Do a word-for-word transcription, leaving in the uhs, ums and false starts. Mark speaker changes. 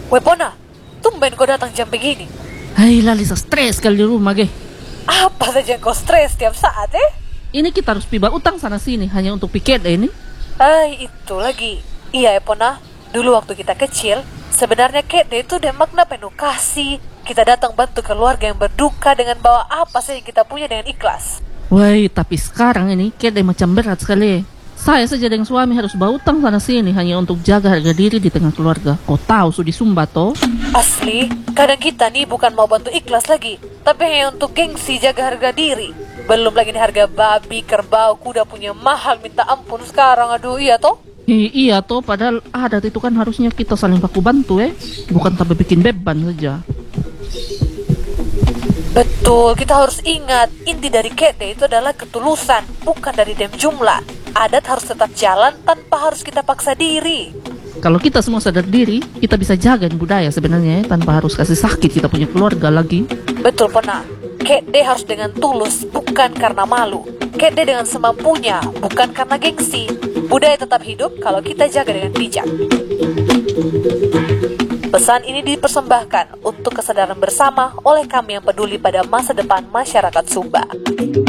Speaker 1: Wepona, tumben kau datang jam begini.
Speaker 2: Hai Lalisa, stres kali di rumah ge.
Speaker 1: Apa saja kau stres tiap saat eh?
Speaker 2: Ini kita harus piba utang sana sini hanya untuk piket ini.
Speaker 1: Ay, itu lagi. Iya Epona, dulu waktu kita kecil, sebenarnya kede itu udah makna penuh kasih. Kita datang bantu keluarga yang berduka dengan bawa apa saja yang kita punya dengan ikhlas.
Speaker 2: Woi, tapi sekarang ini kede macam berat sekali. Saya saja dengan suami harus bawa utang sana sini hanya untuk jaga harga diri di tengah keluarga. Kau tahu sudi sumba toh?
Speaker 1: Asli, kadang kita nih bukan mau bantu ikhlas lagi, tapi hanya untuk gengsi jaga harga diri. Belum lagi nih harga babi, kerbau, kuda punya mahal minta ampun sekarang. Aduh, iya toh?
Speaker 2: I- iya toh, padahal adat itu kan harusnya kita saling baku bantu eh. Bukan tapi bikin beban saja.
Speaker 1: Betul, kita harus ingat, inti dari kede itu adalah ketulusan, bukan dari dem jumlah. Adat harus tetap jalan tanpa harus kita paksa diri.
Speaker 2: Kalau kita semua sadar diri, kita bisa jagain budaya sebenarnya ya, tanpa harus kasih sakit kita punya keluarga lagi.
Speaker 1: Betul, Pona. Kede harus dengan tulus, bukan karena malu. Kede dengan semampunya, bukan karena gengsi. Budaya tetap hidup kalau kita jaga dengan bijak. Pesan ini dipersembahkan untuk kesadaran bersama oleh kami yang peduli pada masa depan masyarakat Sumba.